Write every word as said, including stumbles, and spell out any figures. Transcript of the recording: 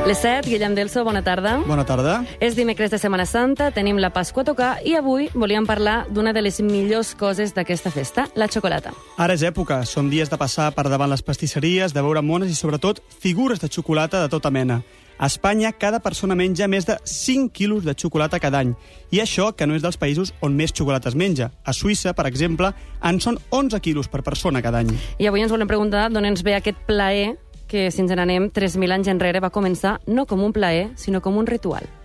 Les set, Guillem Delso, bona tarda. Bona tarda. És dimecres de Setmana Santa, tenim la Pasqua a tocar i avui volíem parlar d'una de les millors coses d'aquesta festa, la xocolata. Ara és època, són dies de passar per davant les pastisseries, de veure mones i, sobretot, figures de xocolata de tota mena. A Espanya, cada persona menja més de cinc quilos de xocolata cada any. I això que no és dels països on més xocolata es menja. A Suïssa, per exemple, en són onze quilos per persona cada any. I avui ens volem preguntar d'on ens ve aquest plaer que, si ens n'anem tres mil anys enrere, va començar no com un plaer, sinó com un ritual.